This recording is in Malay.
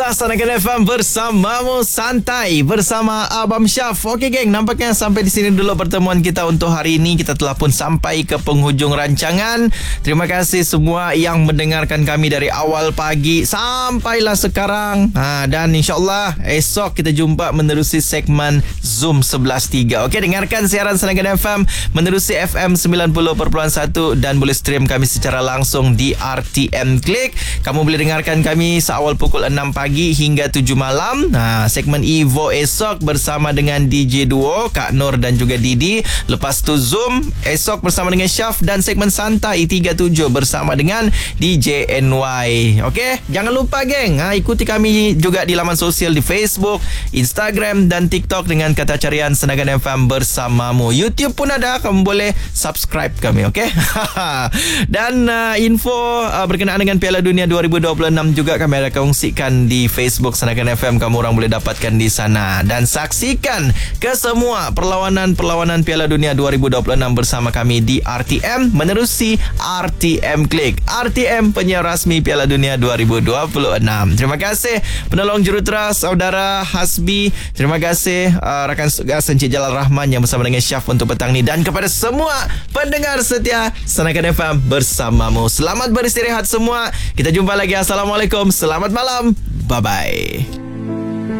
Sanakan FM bersamamu santai bersama Abang Syaf. Okey geng, nampaknya sampai di sini dulu pertemuan kita untuk hari ini. Kita telah pun sampai ke penghujung rancangan. Terima kasih semua yang mendengarkan kami dari awal pagi sampailah sekarang. Dan insyaAllah esok kita jumpa menerusi segmen Zoom 11.3. Okey, dengarkan siaran Sanakan FM menerusi FM 90.1 dan boleh stream kami secara langsung di RTM Klik. Kamu boleh dengarkan kami seawal pukul 6 pagi hingga 7 malam. Segmen Evo esok bersama dengan DJ Duo Kak Nur dan juga Didi. Lepas tu Zoom esok bersama dengan Syaf dan segmen Santai 37 bersama dengan DJ NY. Okey, jangan lupa geng, ikuti kami juga di laman sosial di Facebook, Instagram dan TikTok dengan kata carian Sanakan FM bersamamu. YouTube pun ada, kamu boleh subscribe kami. Okey. Dan info berkenaan dengan Piala Dunia 2026 juga kami ada kongsikan di Facebook Sanakan FM. Kamu orang boleh dapatkan di sana. Dan saksikan kesemua perlawanan Piala Dunia 2026 bersama kami di RTM menerusi RTM Klik. RTM, penyiar rasmi Piala Dunia 2026. Terima kasih penolong jurutera saudara Hasbi. Terima kasih rakan tugas Encik Jalal Rahman yang bersama dengan Syaf untuk petang ni. Dan kepada semua pendengar setia Sanakan FM bersamamu. Selamat beristirahat semua. Kita jumpa lagi. Assalamualaikum. Selamat malam. Bye-bye.